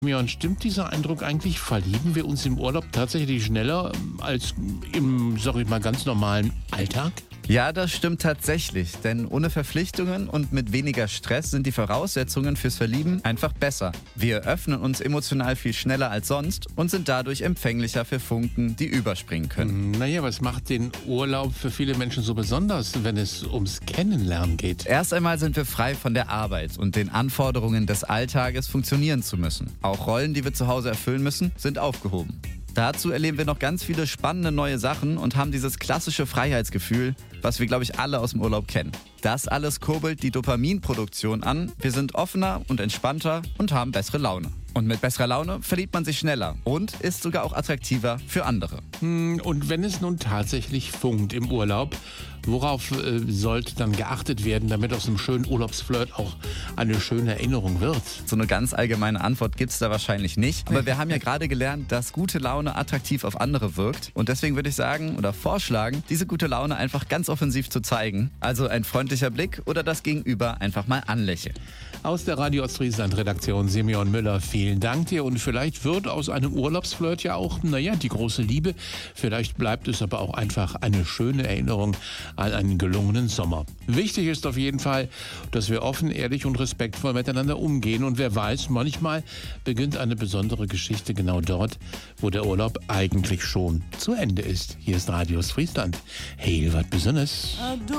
Ja, und stimmt dieser Eindruck eigentlich? Verlieben wir uns im Urlaub tatsächlich schneller als im, sag ich mal, ganz normalen Alltag? Ja, das stimmt tatsächlich, denn ohne Verpflichtungen und mit weniger Stress sind die Voraussetzungen fürs Verlieben einfach besser. Wir öffnen uns emotional viel schneller als sonst und sind dadurch empfänglicher für Funken, die überspringen können. Naja, was macht den Urlaub für viele Menschen so besonders, wenn es ums Kennenlernen geht? Erst einmal sind wir frei von der Arbeit und den Anforderungen des Alltages funktionieren zu müssen. Auch Rollen, die wir zu Hause erfüllen müssen, sind aufgehoben. Dazu erleben wir noch ganz viele spannende neue Sachen und haben dieses klassische Freiheitsgefühl, was wir, glaube ich, alle aus dem Urlaub kennen. Das alles kurbelt die Dopaminproduktion an, wir sind offener und entspannter und haben bessere Laune. Und mit besserer Laune verliebt man sich schneller und ist sogar auch attraktiver für andere. Und wenn es nun tatsächlich funkt im Urlaub, worauf sollte dann geachtet werden, damit aus einem schönen Urlaubsflirt auch eine schöne Erinnerung wird? So eine ganz allgemeine Antwort gibt es da wahrscheinlich nicht. Aber wir haben ja gerade gelernt, dass gute Laune attraktiv auf andere wirkt. Und deswegen würde ich sagen oder vorschlagen, diese gute Laune einfach ganz offensiv zu zeigen. Also ein freundlicher Blick oder das Gegenüber einfach mal anlächeln. Aus der Radio Ostfriesland-Redaktion Simeon Müller, vielen Dank dir. Und vielleicht wird aus einem Urlaubsflirt ja auch, die große Liebe. Vielleicht bleibt es aber auch einfach eine schöne Erinnerung an einen gelungenen Sommer. Wichtig ist auf jeden Fall, dass wir offen, ehrlich und respektvoll miteinander umgehen. Und wer weiß, manchmal beginnt eine besondere Geschichte genau dort, wo der Urlaub eigentlich schon zu Ende ist. Hier ist Radio Ostfriesland. Hey, was Besonderes.